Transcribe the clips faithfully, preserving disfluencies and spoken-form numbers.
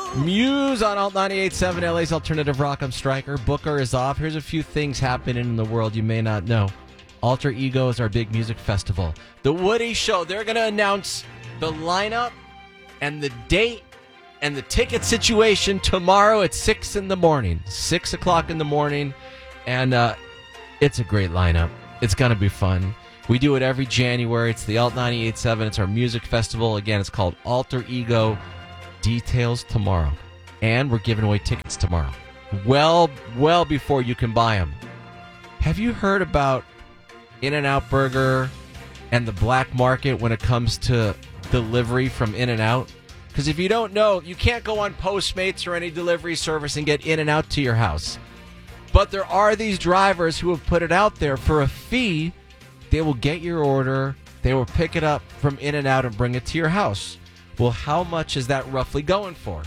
Muse on Alt ninety-eight point seven, L A's Alternative Rock. I'm Stryker. Booker is off. Here's a few things happening in the world you may not know. Alter Ego is our big music festival. The Woody Show, they're going to announce the lineup and the date and the ticket situation tomorrow at six in the morning. six o'clock in the morning. And uh, it's a great lineup. It's going to be fun. We do it every January. It's the Alt ninety-eight point seven. It's our music festival. Again, it's called Alter Ego. Details tomorrow. And we're giving away tickets tomorrow. Well, well before you can buy them. Have you heard about In-N-Out Burger and the black market when it comes to delivery from In-N-Out? Because if you don't know, you can't go on Postmates or any delivery service and get In-N-Out to your house. But there are these drivers who have put it out there for a fee. They will get your order. They will pick it up from In-N-Out and bring it to your house. Well, how much is that roughly going for?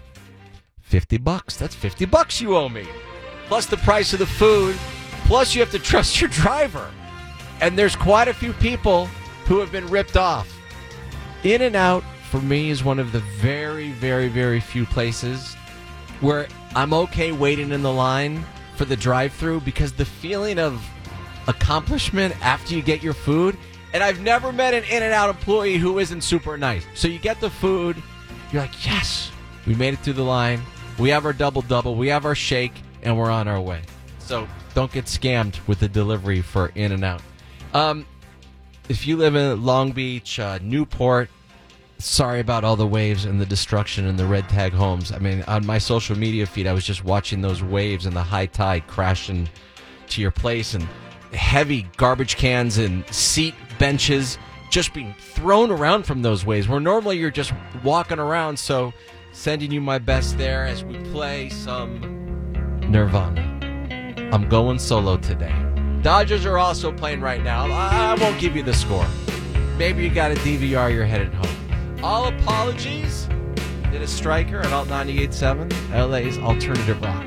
fifty bucks. That's fifty bucks you owe me. Plus the price of the food. Plus you have to trust your driver. And there's quite a few people who have been ripped off. In-N-Out, for me, is one of the very, very, very few places where I'm okay waiting in the line for the drive-thru because the feeling of accomplishment after you get your food. And I've never met an In-N-Out employee who isn't super nice. So you get the food, you're like, yes, we made it through the line. We have our double-double, we have our shake, and we're on our way. So don't get scammed with the delivery for In-N-Out. Um, if you live in Long Beach, uh, Newport, sorry about all the waves and the destruction and the red tag homes. I mean, on my social media feed, I was just watching those waves and the high tide crashing to your place and heavy garbage cans and seat benches just being thrown around from those waves where normally you're just walking around. So sending you my best there as we play some Nirvana. I'm going solo today. Dodgers are also playing right now. I, I won't give you the score. Maybe you got a D V R, you're headed home. All apologies. It is Stryker at Alt ninety-eight point seven, L A's Alternative Rock.